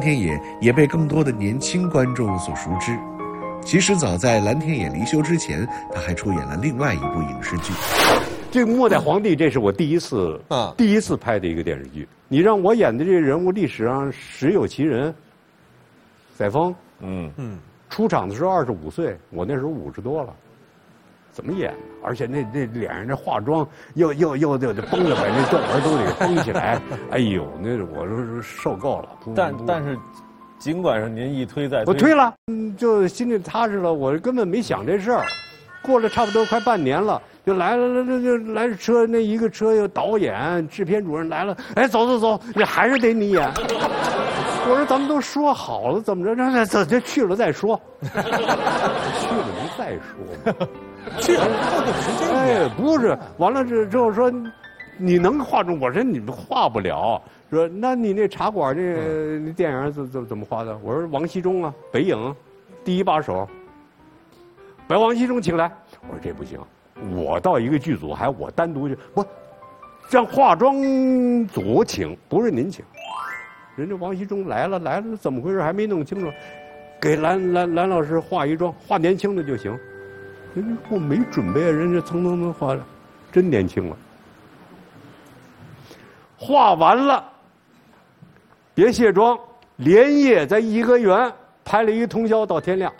天野也被更多的年轻观众所熟知。其实早在蓝天野离休之前，他还出演了另外一部影视剧。 这个《末代皇帝》，这是我第一次拍的一个电视剧。你让我演的这个人物，历史上实有其人。载沣，出场的时候25岁，我那时候50多了，怎么演呢？而且那脸上这化妆又得绷着，把那皱纹都得绷起来。哎呦，那我是受够了。 但是，尽管是您一推再推， 我推了，就心里踏实了。我根本没想这事儿。过了差不多快半年了，就来车，那一个车有导演、制片主任来了，哎，走，你还是得你演。我说咱们都说好了，怎么着？那这去了再说。去了你再说嘛。 去了过个时间。 哎，不是，完了之后说，你能化妆？我说你们化不了。说那你那茶馆那电影怎么画的？我说王锡忠啊，北影第一把手，把王锡忠请来。我说这不行，我到一个剧组还我单独去，不，让化妆组请，不是您请。人家王锡忠来了，怎么回事还没弄清楚，给蓝老师化一妆，化年轻的就行。人家我没准备，人家蹭化了，真年轻了。化完了，别卸妆，连夜在颐和园拍了一通宵到天亮。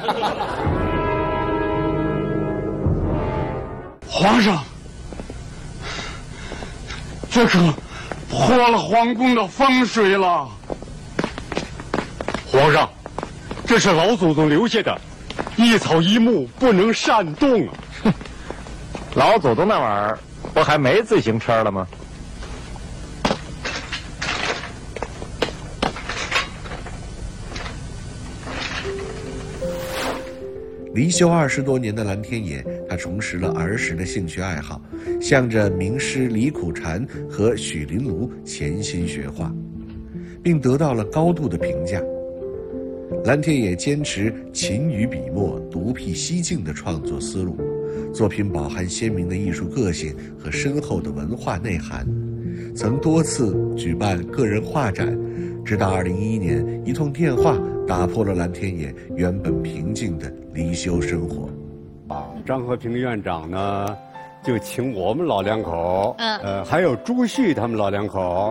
皇上，这可破了皇宫的风水了。皇上，这是老祖宗留下的，一草一木不能擅动啊。 老祖宗那玩意儿不还没自行车了吗？ 离休20多年的蓝天野，他重拾了儿时的兴趣爱好，向着名师李苦禅和许麟庐潜心学画，并得到了高度的评价。蓝天野坚持勤于笔墨、独辟蹊径的创作思路，作品饱含鲜明的艺术个性和深厚的文化内涵，曾多次举办个人画展，直到2011年一通电话打破了蓝天野原本平静的离休生活。 张和平院长呢，就请我们老两口，还有朱旭他们老两口，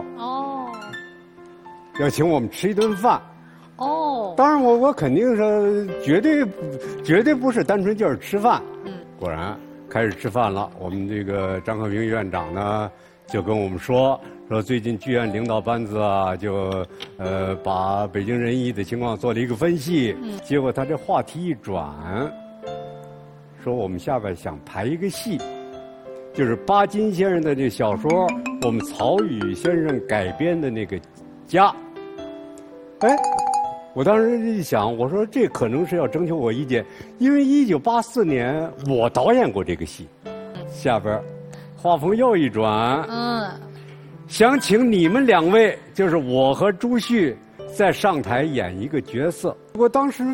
要请我们吃一顿饭。当然我肯定是绝对不是单纯就是吃饭。果然开始吃饭了。我们这个张和平院长呢，就跟我们说最近剧院领导班子啊，就把北京人艺的情况做了一个分析。结果他这话题一转，说我们下边想排一个戏，就是巴金先生的这小说，我们曹禺先生改编的那个家。哎，我当时一想，我说这可能是要征求我意见，因为1984年我导演过这个戏。下边话锋又一转，想请你们两位，就是我和朱旭，再上台演一个角色。我当时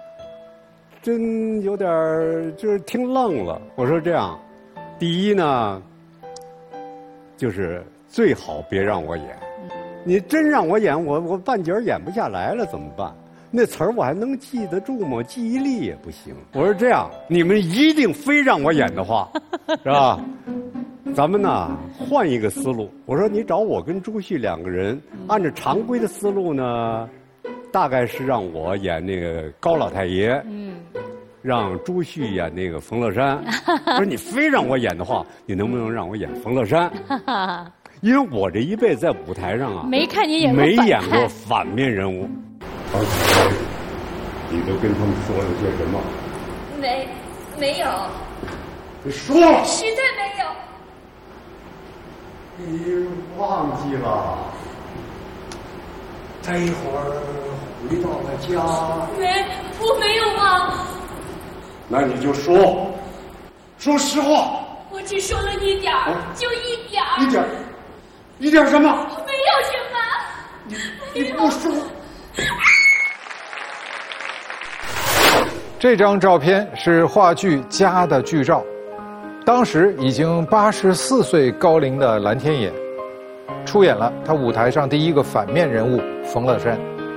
真有点就是听愣了。我说这样，第一呢，就是最好别让我演。你真让我演，我半截演不下来了怎么办？那词儿我还能记得住吗？记忆力也不行。我说这样，你们一定非让我演的话，是吧？咱们呢换一个思路。我说你找我跟朱旭两个人，按照常规的思路呢，大概是让我演那个高老太爷，让朱旭演那个冯乐山。我说你非让我演的话，你能不能让我演冯乐山？因为我这一辈子在舞台上啊， 没看你演过没演过反面人物。当时你都跟他们说了些什么？ 没有。 你说了。 实在没有。 你忘记了？待一会儿回到了家。 我没有忘。 那你就说实话。 我只说了一点儿，就一点儿。 一点什么？ 没有什么。 你不说。 这张照片是话剧《家》的剧照，当时已经84岁高龄的蓝天野，出演了他舞台上第一个反面人物冯乐山。